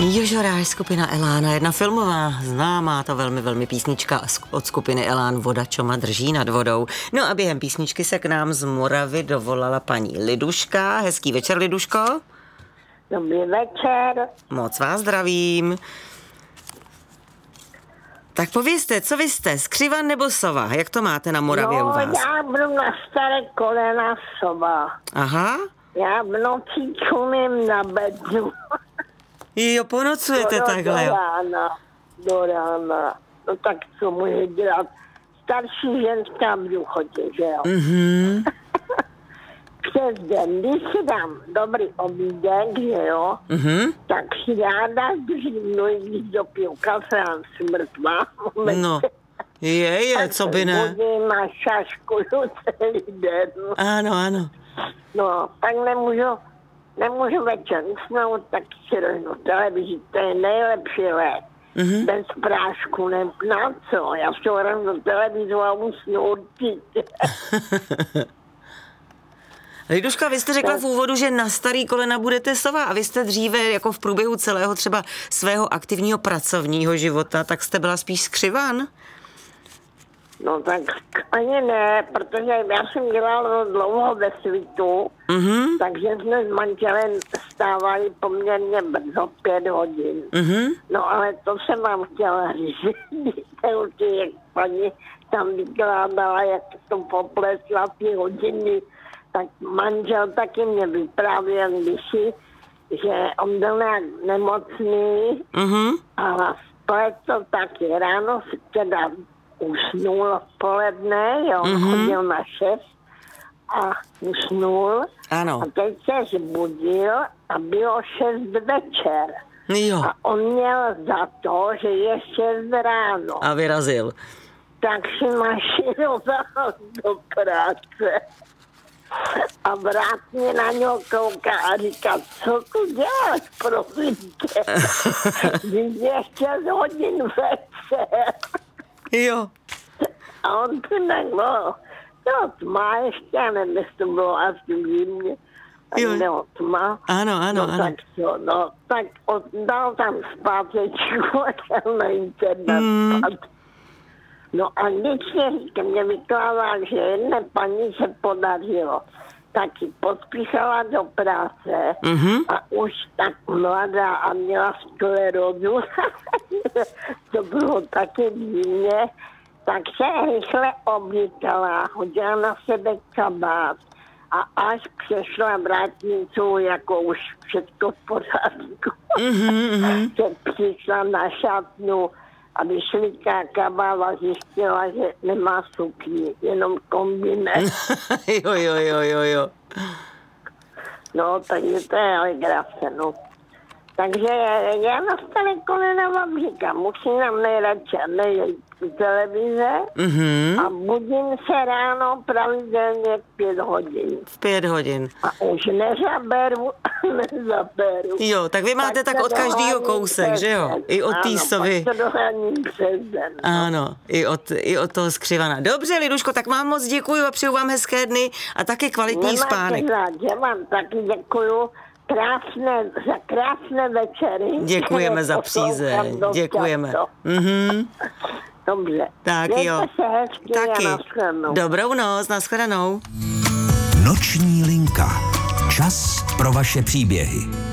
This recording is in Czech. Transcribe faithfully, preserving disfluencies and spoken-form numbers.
Jožoráš, skupina Elán, jedna filmová, známá to velmi, velmi písnička od skupiny Elán, Voda, čo ma drží nad vodou. No a během písničky se k nám z Moravy dovolala paní Liduška. Hezký večer, Liduško. Dobrý večer. Moc vás zdravím. Tak povězte, co vy jste, skřivan nebo sova? Jak to máte na Moravě no, u vás? Já budu na staré kolena sova. Aha. Já v nocí čumím na bednu. Jo, ponocujete do, takhle. Do rána, do rána. No tak co může dělat? Starší ženská v důchodě, že jo? Mhm. Přes den, když si dám dobrý obídek, že jo, Mhm. tak si ráda zdržím, když dopiju kafe a jsem mrtvá. No, je, je, co by ne. Budím a šaškuju celý den. Ano, ano. No, pak nemůžu, nemůžu večer usnout, tak si rožnu televizi, to je nejlepší lék. Mhm. Bez prášku, ne, na co, já si rožnu televizi a usnu určitě. Liduška, vy jste řekla v úvodu, že na starý kolena budete sova a vy jste dříve jako v průběhu celého třeba svého aktivního pracovního života, tak jste byla spíš skřivan? No tak ani ne, protože já jsem dělala dlouho ve svitu, Mhm. takže jsme s manželem stávali poměrně brzo, pět hodin. Mhm. No ale to jsem vám chtěla říct, jak paní tam vykládala, jak to poplesla ty hodiny, tak manžel taky mě vyprávěl kdysi, že on byl nějak nemocný Mhm. a splet to taky. Ráno si teda usnul odpoledne, jo, Mhm. chodil na šest a usnul. Ano. A teď se zbudil a bylo šest večer. Jo. A on měl za to, že je šest ráno. A vyrazil. Tak si mašinoval do práce. A vrátně na něho kouká a říká, co tu děláš, prosím tě? Když je šest hodin večer. Jo. A on tu neklo, no tma ještě, já nevím, jestli to bylo asi v zimě. Jo. Nebo tma. Ano, ano, no, ano. Tak co, no, tak od, dal tam zpátečku a šel na internet. Mm. No a když mě, mě vykládá, že jedné paní se podařilo, taky pospíchala do práce Mhm. a už tak mladá a měla sklerózu, to bylo taky divně, tak se rychle oblíkala, hodila na sebe kabát a až přešla vrátnicou, jako už všechno v pořádku, Mhm. se přišla na šatnu a vyšlíká kabát a zjistila, že nemá sukni, jenom kombinec. jo, jo, jo, jo, jo. No, takže to je legrace, no. Takže já na staré kolena vám říkám, musím nám nejradši nejít televize Mhm. a budím se ráno pravidelně pět hodin. V pět hodin. A už nezaberu, nezaberu. Jo, tak vy máte tak to od každého doháním kousek, přes že jo? den. I od té Ano, sovy. pak to doháním přes den. No. Ano, i od, i od toho skřivana. Dobře, Liduško, tak vám moc děkuji a přeju vám hezké dny a taky kvalitní Nemáte spánek. rád, já vám taky děkuju. Krásné, za krásné večery. Děkujeme za Poslouchám přízeň, dost děkujeme. často. Mhm. Dobře. Tak Mějte jo. se hezky Taky. a nashledanou. Dobrou noc, nashledanou. Noční linka. Čas pro vaše příběhy.